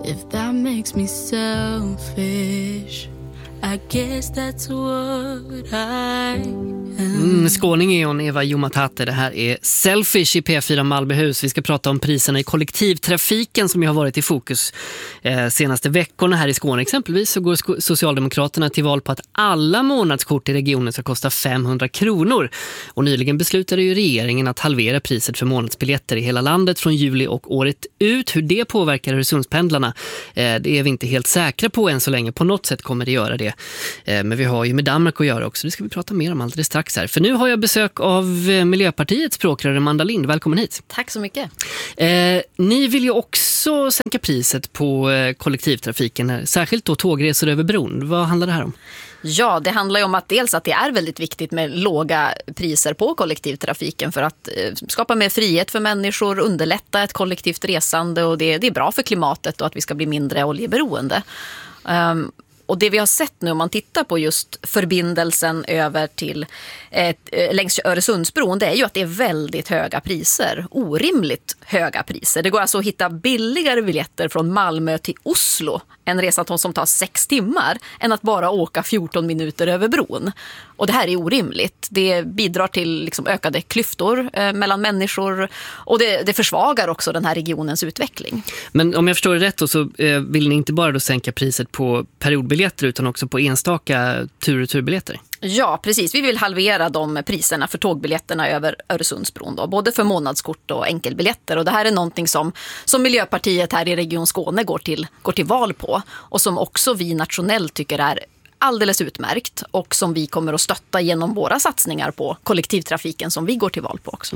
If that makes me selfish, I guess that's what I am. Skåning är hon, Eva Jomatate. Det här är Selfish i P4 Malmöhus. Vi ska prata om priserna i kollektivtrafiken som ju har varit i fokus senaste veckorna här i Skåne. Exempelvis så går Socialdemokraterna till val på att alla månadskort i regionen ska kosta 500 kronor. Och nyligen beslutade ju regeringen att halvera priset för månadsbiljetter i hela landet från juli och året ut. Hur det påverkar Öresundspendlarna, det är vi inte helt säkra på än så länge. På något sätt kommer det göra det. Men vi har ju med Danmark att göra också. Det ska vi prata mer om alldeles strax här. För nu har jag besök av Miljöpartiets språkrör Amanda Lind. Välkommen hit. Tack så mycket. Ni vill ju också sänka priset på kollektivtrafiken här. Särskilt då tågresor över bron. Vad handlar det här om? Ja, det handlar ju om att dels att det är väldigt viktigt med låga priser på kollektivtrafiken för att skapa mer frihet för människor, underlätta ett kollektivt resande och det är bra för klimatet och att vi ska bli mindre oljeberoende. Och det vi har sett nu om man tittar på just förbindelsen över till längs Öresundsbron, det är ju att det är väldigt höga priser, orimligt höga priser. Det går alltså att hitta billigare biljetter från Malmö till Oslo, en resa som tar 6 timmar, än att bara åka 14 minuter över bron. Och det här är orimligt. Det bidrar till liksom ökade klyftor mellan människor och det försvagar också den här regionens utveckling. Men om jag förstår det rätt då, så vill ni inte bara då sänka priset på periodbiljetter utan också på enstaka tur- och turbiljetter? Ja, precis. Vi vill halvera de priserna för tågbiljetterna över Öresundsbron då, både för månadskort och enkelbiljetter. Och det här är någonting som Miljöpartiet här i Region Skåne går till val på och som också vi nationellt tycker är alldeles utmärkt och som vi kommer att stötta genom våra satsningar på kollektivtrafiken som vi går till val på också.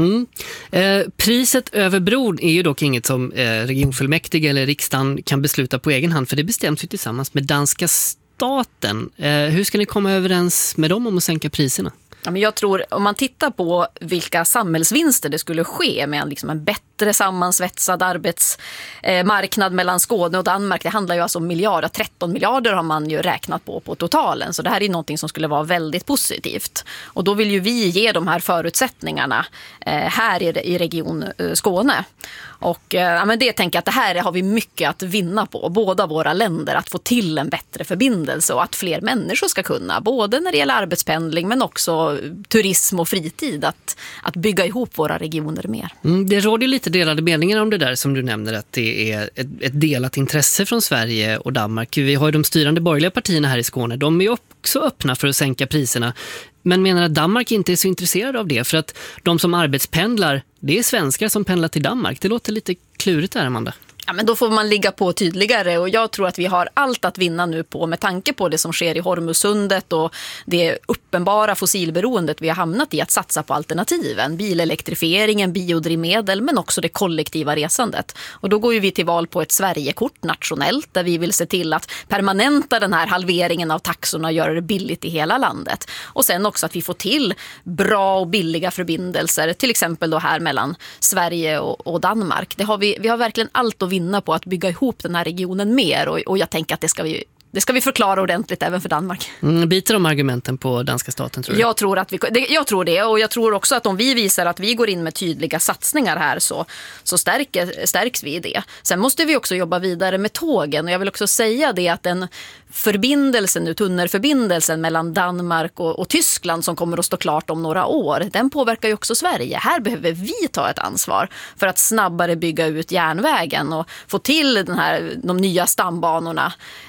Priset över bron är ju dock inget som regionfullmäktige eller riksdagen kan besluta på egen hand, för det bestäms ju tillsammans med danska staten. Hur ska ni komma överens med dem om att sänka priserna? Ja, men jag tror, om man tittar på vilka samhällsvinster det skulle ske med liksom en bättre sammansvetsad arbetsmarknad mellan Skåne och Danmark, det handlar ju alltså om miljarder, 13 miljarder har man ju räknat på totalen, så det här är någonting som skulle vara väldigt positivt. Och då vill ju vi ge de här förutsättningarna här i Region Skåne. Och men det tänker jag att det här har vi mycket att vinna på, båda våra länder, att få till en bättre förbindelse och att fler människor ska kunna, både när det gäller arbetspendling men också turism och fritid, att bygga ihop våra regioner mer. Det råder lite delade meningar om det där som du nämner, att det är ett delat intresse från Sverige och Danmark. Vi har ju de styrande borgerliga partierna här i Skåne, de är också öppna för att sänka priserna, men menar att Danmark inte är så intresserade av det, för att de som arbetspendlar, det är svenskar som pendlar till Danmark. Det låter lite klurigt där, Amanda. Ja, men då får man ligga på tydligare och jag tror att vi har allt att vinna nu på med tanke på det som sker i Hormuzsundet och det uppenbara fossilberoendet vi har hamnat i, att satsa på alternativen, bilelektrifieringen, biodrivmedel men också det kollektiva resandet. Och då går ju vi till val på ett Sverigekort nationellt där vi vill se till att permanenta den här halveringen av taxorna och göra det billigt i hela landet. Och sen också att vi får till bra och billiga förbindelser, till exempel då här mellan Sverige och Danmark. Vi har verkligen allt att vinna på att bygga ihop den här regionen mer och jag tänker att det ska vi förklara ordentligt även för Danmark. Biter de argumenten på danska staten, tror du? Jag tror det och jag tror också att om vi visar att vi går in med tydliga satsningar här så stärks vi i det. Sen måste vi också jobba vidare med tågen och jag vill också säga det att den förbindelsen nu, tunnelförbindelsen mellan Danmark och Tyskland som kommer att stå klart om några år, den påverkar ju också Sverige. Här behöver vi ta ett ansvar för att snabbare bygga ut järnvägen och få till de nya stambanorna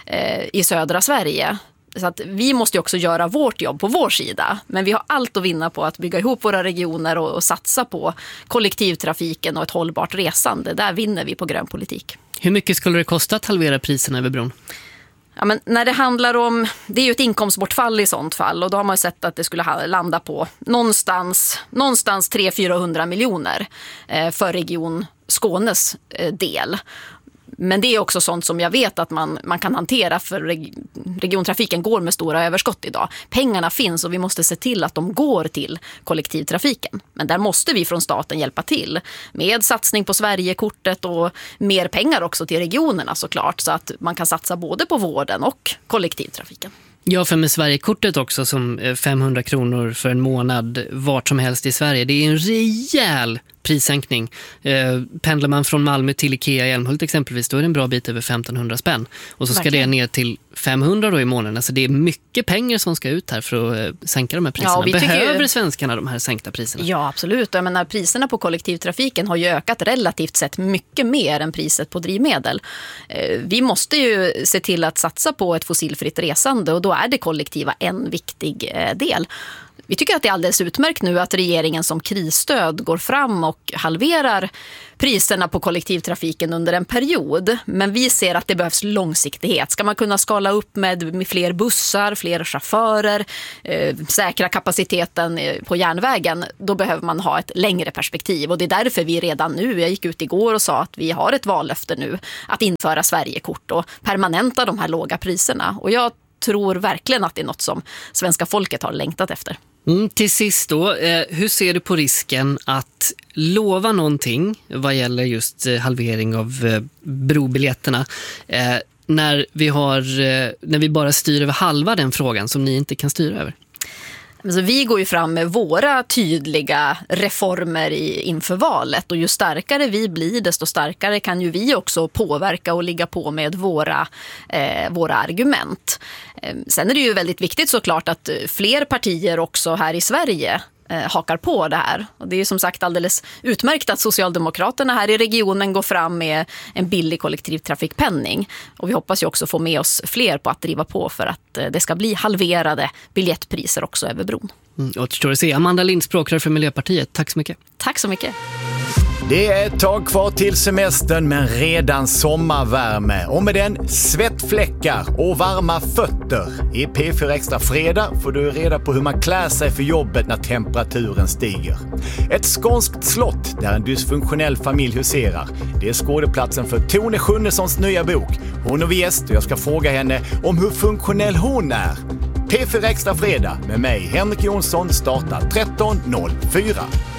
i södra Sverige. Så att vi måste ju också göra vårt jobb på vår sida. Men vi har allt att vinna på att bygga ihop våra regioner och satsa på kollektivtrafiken och ett hållbart resande. Där vinner vi på grön politik. Hur mycket skulle det kosta att halvera priserna över bron? Ja, men när det handlar om, det är ju ett inkomstbortfall i sånt fall och då har man ju sett att det skulle landa på någonstans 300-400 miljoner för Region Skånes del. Men det är också sånt som jag vet att man kan hantera, för regiontrafiken går med stora överskott idag. Pengarna finns och vi måste se till att de går till kollektivtrafiken. Men där måste vi från staten hjälpa till med satsning på Sverigekortet och mer pengar också till regionerna såklart, så att man kan satsa både på vården och kollektivtrafiken. Ja, för med Sverigekortet också som 500 kronor för en månad vart som helst i Sverige. Det är en rejäl prissänkning. Pendlar man från Malmö till Ikea i Älmhult exempelvis, då är det en bra bit över 1500 spänn. Och så ska det ner till 500 då i månaden. Alltså det är mycket pengar som ska ut här för att sänka de här priserna. Ja, behöver svenskarna de här sänkta priserna? Ja, absolut. Jag menar, priserna på kollektivtrafiken har ju ökat relativt sett mycket mer än priset på drivmedel. Vi måste ju se till att satsa på ett fossilfritt resande, och då är det kollektiva en viktig del. Vi tycker att det är alldeles utmärkt nu att regeringen som krisstöd går fram och halverar priserna på kollektivtrafiken under en period. Men vi ser att det behövs långsiktighet. Ska man kunna skala upp med fler bussar, fler chaufförer, säkra kapaciteten på järnvägen, då behöver man ha ett längre perspektiv. Och det är därför vi redan nu, jag gick ut igår och sa att vi har ett vallöfte nu att införa Sverigekort och permanenta de här låga priserna. Och jag tror verkligen att det är något som svenska folket har längtat efter. Till sist då, hur ser du på risken att lova någonting vad gäller just halvering av brobiljetterna när vi bara styr över halva den frågan som ni inte kan styra över? Alltså, vi går ju fram med våra tydliga reformer inför valet, och ju starkare vi blir, desto starkare kan ju vi också påverka och ligga på med våra argument. Sen är det ju väldigt viktigt såklart att fler partier också här i Sverige hakar på det här. Och det är som sagt alldeles utmärkt att Socialdemokraterna här i regionen går fram med en billig kollektivtrafikpenning. Och vi hoppas ju också få med oss fler på att driva på för att det ska bli halverade biljettpriser också över bron. Återstår att se. Amanda Lind, språkrör för Miljöpartiet. Tack så mycket. Tack så mycket. Det är ett tag kvar till semestern, men redan sommarvärme. Och med den svettfläckar och varma fötter. I P4 Extra Fredag får du reda på hur man klär sig för jobbet när temperaturen stiger. Ett skånskt slott där en dysfunktionell familj huserar. Det är skådeplatsen för Tone Schunnessons nya bok. Hon är gäst och jag ska fråga henne om hur funktionell hon är. P4 Extra Fredag med mig, Henrik Jonsson, startar 13.04.